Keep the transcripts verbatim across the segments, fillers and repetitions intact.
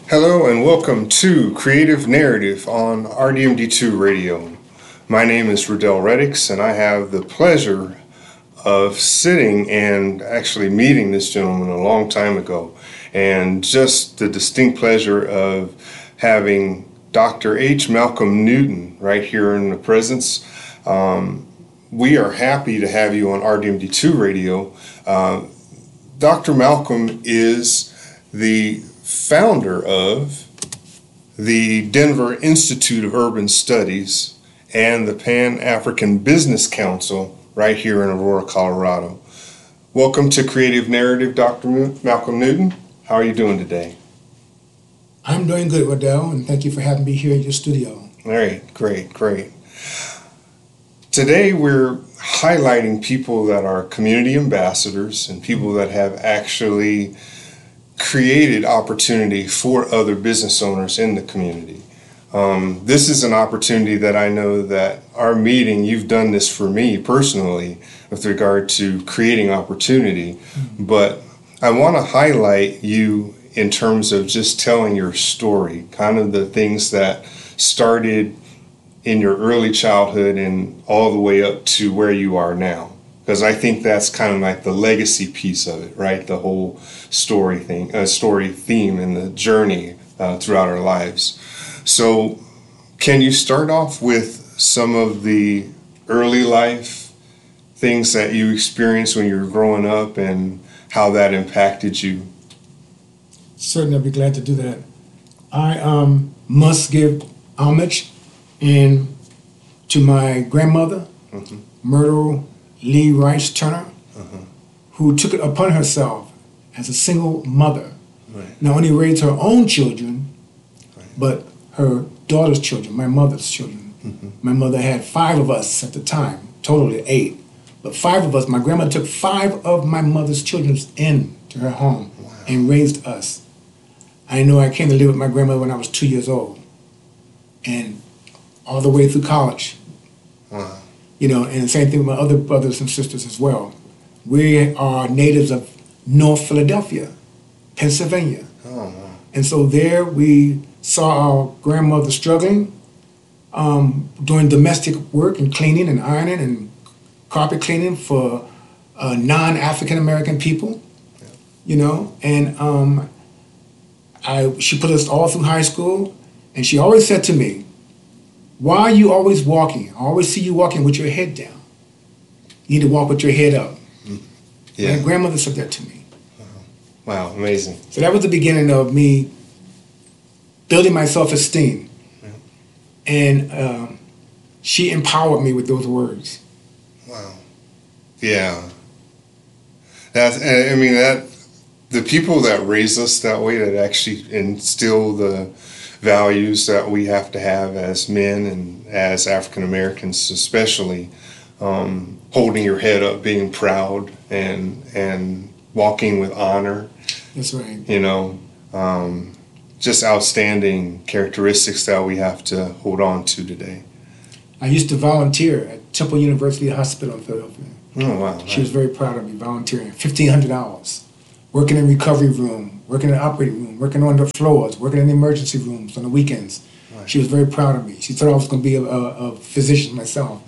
Hello and welcome to Creative Narrative on R D M D two Radio. My name is Riddell Reddix, and I have the pleasure of sitting and actually meeting this gentleman a long time ago, and just the distinct pleasure of having Doctor H. Malcolm Newton right here in the presence. Um, we are happy to have you on R D M D two Radio. Uh, Doctor Malcolm is the founder of the Denver Institute of Urban Studies and the Pan-African Business Council right here in Aurora, Colorado. Welcome to Creative Narrative, Doctor Malcolm Newton. How are you doing today? I'm doing good, Riddell, and thank you for having me here in your studio. All right, great, great. Today we're highlighting people that are community ambassadors and people that have actually created opportunity for other business owners in the community. Um, this is an opportunity that I know that our meeting, you've done this for me personally with regard to creating opportunity, mm-hmm. but I want to highlight you in terms of just telling your story, kind of the things that started in your early childhood and all the way up to where you are now. Because I think that's kind of like the legacy piece of it, right? The whole story thing, uh, story theme and the journey uh, throughout our lives. So can you start off with some of the early life things that you experienced when you were growing up and how that impacted you? Certainly, I'd be glad to do that. I um, must give homage in, to my grandmother, mm-hmm. Myrtle Lee Rice Turner, uh-huh. who took it upon herself as a single mother, right. not only raised her own children, right. but her daughter's children, my mother's children. Mm-hmm. My mother had five of us at the time, totally eight. But five of us, my grandmother took five of my mother's children in to her home wow. and raised us. I know I came to live with my grandmother when I was two years old, and all the way through college. Wow. You know, and the same thing with my other brothers and sisters as well. We are natives of North Philadelphia, Pennsylvania. Oh, wow. And so there we saw our grandmother struggling, um, doing domestic work and cleaning and ironing and carpet cleaning for uh, non-African American people, yeah. you know, and um, I, she put us all through high school, and she always said to me, "Why are you always walking? I always see you walking with your head down. You need to walk with your head up." Yeah. My grandmother said that to me. Wow, wow, amazing. So that was the beginning of me building my self-esteem. Yeah. And um, she empowered me with those words. Wow. Yeah. That's, I mean, that the people that raise us that way, that actually instill the values that we have to have as men and as African Americans, especially um, holding your head up, being proud, and and walking with honor. That's right. You know, um, just outstanding characteristics that we have to hold on to today. I used to volunteer at Temple University Hospital in Philadelphia. Oh wow! She was very proud of me volunteering, fifteen hundred hours. Working in recovery room, working in the operating room, working on the floors, working in the emergency rooms on the weekends. Right. She was very proud of me. She thought I was going to be a, a, a physician myself.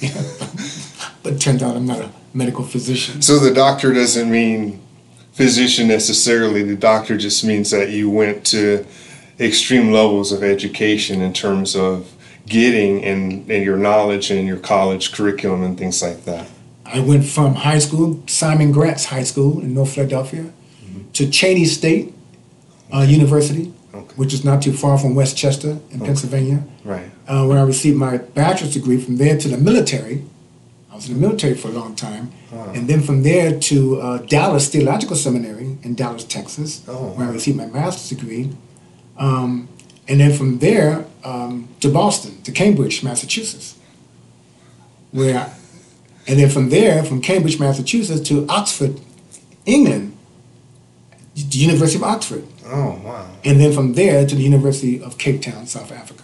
But it turned out I'm not a medical physician. So the doctor doesn't mean physician necessarily. The doctor just means that you went to extreme levels of education in terms of getting and, and your knowledge and your college curriculum and things like that. I went from high school, Simon Gratz High School in North Philadelphia, mm-hmm. to Cheney State uh, okay. University, okay. which is not too far from Westchester in okay. Pennsylvania, right. uh, where I received my bachelor's degree. From there to the military. I was in the military for a long time. Wow. And then from there to uh, Dallas Theological Seminary in Dallas, Texas, oh, wow. where I received my master's degree. Um, and then from there um, to Boston, to Cambridge, Massachusetts, where I, and then from there, from Cambridge, Massachusetts, to Oxford, England, the University of Oxford. Oh, wow. And then from there to the University of Cape Town, South Africa.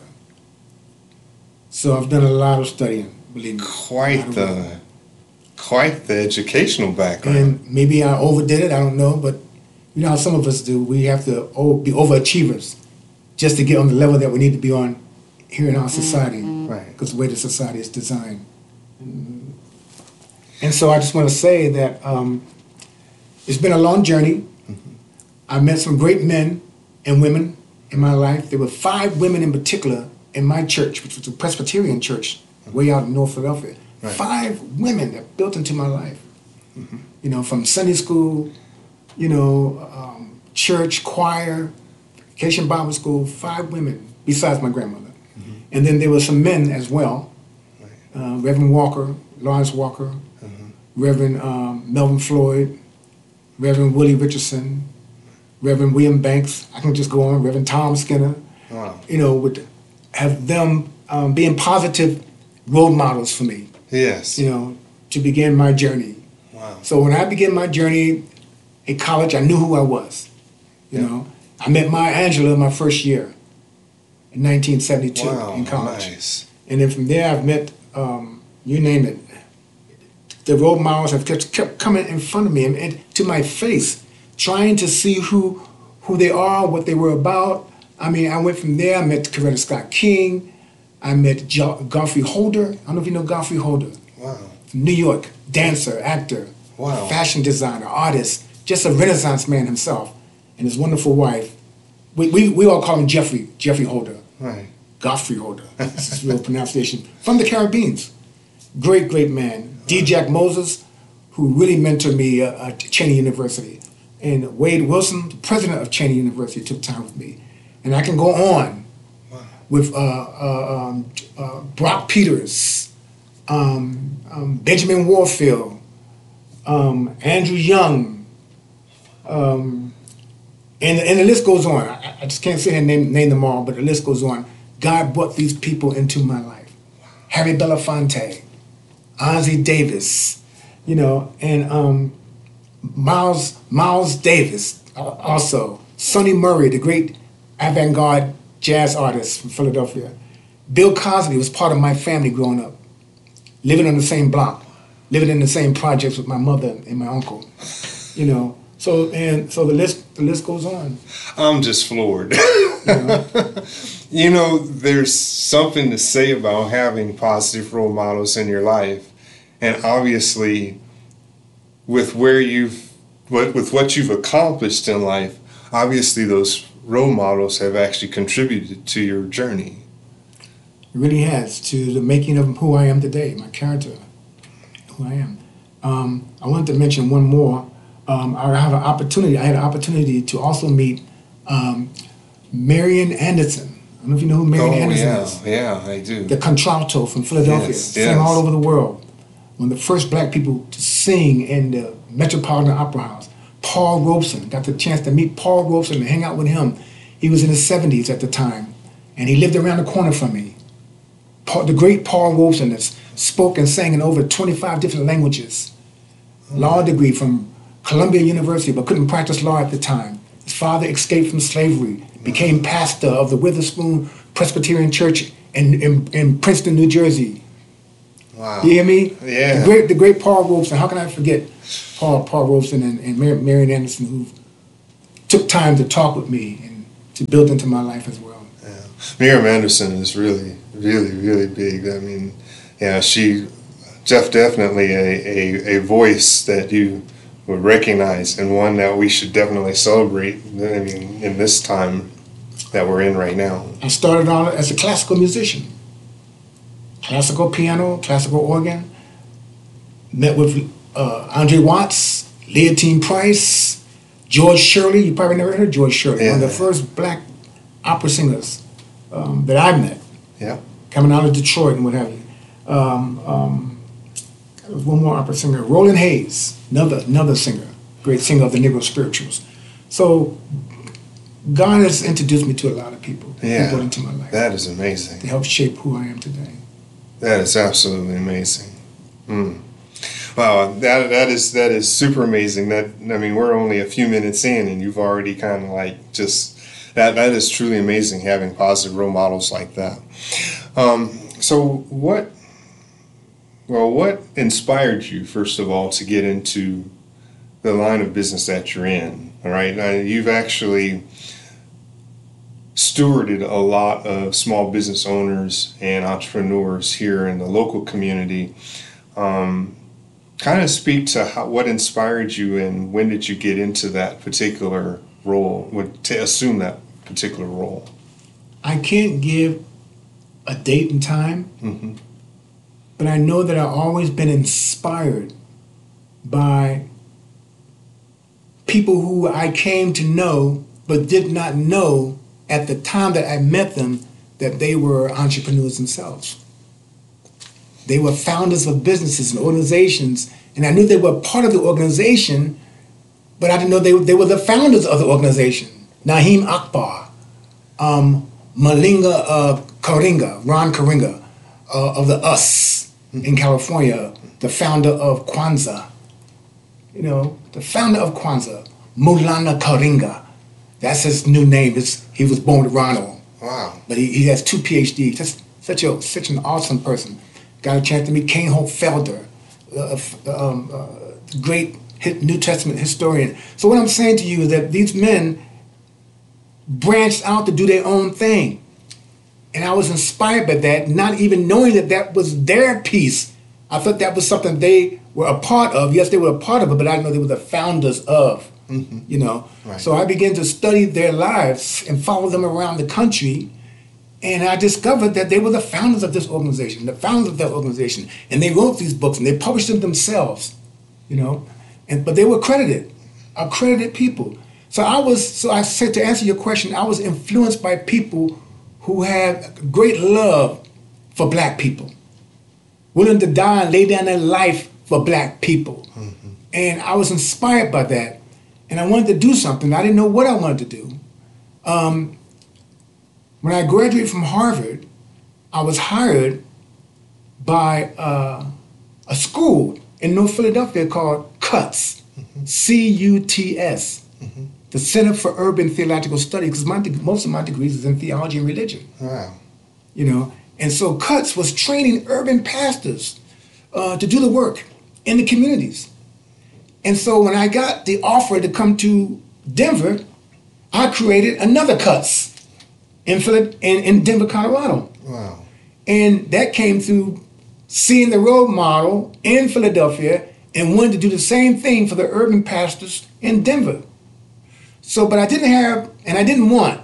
So I've done a lot of studying, believe me. Quite the, quite the educational background. And maybe I overdid it, I don't know, but you know how some of us do. We have to be overachievers just to get on the level that we need to be on here in our society, Right. because the way the society is designed. And so I just want to say that um, it's been a long journey. Mm-hmm. I met some great men and women in my life. There were five women in particular in my church, which was a Presbyterian church way out in North Philadelphia. Right. Five women that built into my life. Mm-hmm. You know, from Sunday school, you know, um, church, choir, vacation Bible school, five women besides my grandmother. Mm-hmm. And then there were some men as well. Right. Uh, Reverend Walker, Lawrence Walker, mm-hmm. Reverend um, Melvin Floyd, Reverend Willie Richardson, Reverend William Banks. I can just go on. Reverend Tom Skinner. Wow. You know, would have them um, being positive role models for me. Yes. You know, to begin my journey. Wow. So when I began my journey in college, I knew who I was. You yeah. know, I met Maya Angelou my first year in nineteen seventy-two wow, in college. Nice. And then from there, I've met, um, you name it, the role models have kept, kept coming in front of me and, and to my face, trying to see who who they are, what they were about. I mean, I went from there, I met Coretta Scott King, I met jo- Godfrey Holder. I don't know if you know Godfrey Holder. Wow. From New York, dancer, actor, wow. fashion designer, artist, just a Renaissance man himself, and his wonderful wife. We, we, we all call him Jeffrey, Jeffrey Holder. Right. Godfrey Holder, that's his real pronunciation. From the Caribbeans. Great, great man. D. Jack Moses, who really mentored me uh, at Cheney University. And Wade Wilson, the president of Cheney University, took time with me. And I can go on wow. with uh, uh, um, uh, Brock Peters, um, um, Benjamin Warfield, um, Andrew Young, um, and, and the list goes on. I, I just can't sit here and name, name them all, but the list goes on. God brought these people into my life. Harry Belafonte, Ossie Davis, you know, and um, Miles Miles Davis also, Sonny Murray, the great avant-garde jazz artist from Philadelphia. Bill Cosby was part of my family growing up, living on the same block, living in the same projects with my mother and my uncle, you know. So and so the list the list goes on. I'm just floored. You know? You know, there's something to say about having positive role models in your life, and obviously, with where you've, what with what you've accomplished in life, obviously those role models have actually contributed to your journey. It really has, to the making of who I am today, my character, who I am. Um, I wanted to mention one more. Um, I have an opportunity. I had an opportunity to also meet um, Marian Anderson. I don't know if you know who Marian oh, Anderson yeah, is. yeah, I do. The contralto from Philadelphia, yes, sang yes. all over the world. One of the first black people to sing in the Metropolitan Opera House. Paul Robeson, got the chance to meet Paul Robeson and hang out with him. He was in his seventies at the time, and he lived around the corner from me. Paul, the great Paul Robeson that spoke and sang in over twenty-five different languages. Mm. Law degree from Columbia University, but couldn't practice law at the time. His father escaped from slavery, became pastor of the Witherspoon Presbyterian Church in, in, in Princeton, New Jersey. Wow. You hear me? Yeah. The great, the great Paul Robeson. How can I forget Paul, Paul Robeson and, and Mar- Marian Anderson, who took time to talk with me and to build into my life as well. Yeah. Miriam Anderson is really, really, really big. I mean, yeah, she, Jeff, definitely a, a, a voice that you would recognize, and one that we should definitely celebrate. I mean, in this time that we're in right now. I started out as a classical musician. Classical piano, classical organ. Met with uh, Andre Watts, Leontine Price, George Shirley. You probably never heard of George Shirley, yeah. One of the first black opera singers um, that I met. Yeah. Coming out of Detroit and what have you. Um, um, there was one more opera singer, Roland Hayes, another another singer, great singer of the Negro spirituals. So God has introduced me to a lot of people. Yeah. People into my life. That is amazing. To help shape who I am today. That is absolutely amazing. Mm. Wow, that that is that is super amazing. That I mean, we're only a few minutes in, and you've already kind of like just that. That is truly amazing having positive role models like that. Um, so what? Well, what inspired you first of all to get into the line of business that you're in? All right, now, you've actually stewarded a lot of small business owners and entrepreneurs here in the local community. Um, kind of speak to how, what inspired you and when did you get into that particular role, would to assume that particular role? I can't give a date and time, Mm-hmm. but I know that I've always been inspired by people who I came to know but did not know at the time that I met them that they were entrepreneurs themselves. They were founders of businesses and organizations, and I knew they were part of the organization, but I didn't know they, they were the founders of the organization. Naheem Akbar, um, Malinga uh, Karinga, Ron Karinga uh, of the U S in California, the founder of Kwanzaa. You know, the founder of Kwanzaa, Maulana Karinga. That's his new name. It's, he was born with Ronald. Wow. But he, he has two P H Ds. Just such a such an awesome person. Got a chance to meet King Hope Felder, uh, um, uh, great New Testament historian. So what I'm saying to you is that these men branched out to do their own thing. And I was inspired by that, not even knowing that that was their piece. I thought that was something they were a part of. Yes, they were a part of it, but I didn't know they were the founders of, mm-hmm. you know. Right. So I began to study their lives and follow them around the country. And I discovered that they were the founders of this organization, the founders of that organization. And they wrote these books and they published them themselves, you know. And but they were credited, accredited people. So I was, so I said, to answer your question, I was influenced by people who had great love for black people, willing to die and lay down their life for black people. Mm-hmm. And I was inspired by that. And I wanted to do something. I didn't know what I wanted to do. Um, when I graduated from Harvard, I was hired by uh, a school in North Philadelphia called CUTS, mm-hmm. C U T S. Mm-hmm. The Center for Urban Theological Studies, because my de- most of my degrees is in theology and religion. Wow. You know, and so CUTS was training urban pastors uh, to do the work in the communities. And so when I got the offer to come to Denver, I created another CUTS in, Phil- in, in Denver, Colorado. Wow. And that came through seeing the role model in Philadelphia and wanted to do the same thing for the urban pastors in Denver. So, but I didn't have, and I didn't want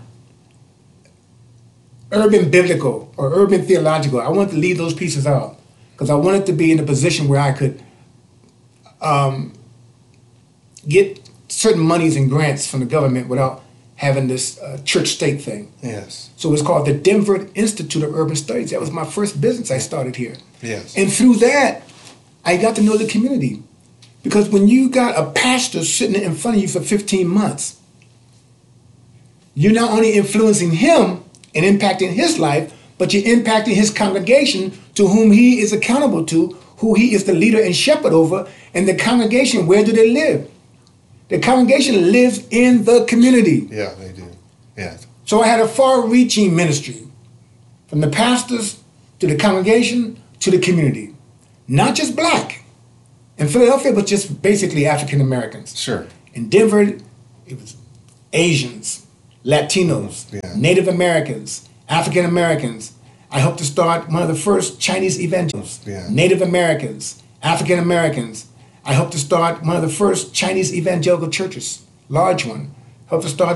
urban biblical or urban theological. I wanted to leave those pieces out because I wanted to be in a position where I could um, get certain monies and grants from the government without having this uh, church-state thing. Yes. So it's called the Denver Institute of Urban Studies. That was my first business I started here. Yes. And through that, I got to know the community. Because when you got a pastor sitting in front of you for fifteen months, you're not only influencing him and impacting his life, but you're impacting his congregation to whom he is accountable to, who he is the leader and shepherd over. And the congregation, where do they live? The congregation lives in the community. Yeah, they do. Yeah. So I had a far-reaching ministry, from the pastors to the congregation to the community. Not just black. In Philadelphia, but just basically African Americans. Sure. In Denver, it was Asians, Latinos, yeah. Native Americans, African Americans. I hope to start one of the first Chinese evangelicals, yeah. Native Americans, African Americans. I hope to start one of the first Chinese evangelical churches, large one. Hope to start